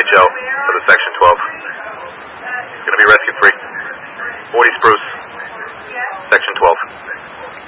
DHL for the Section 12. Going to be rescue free. 40 Spruce, Section 12.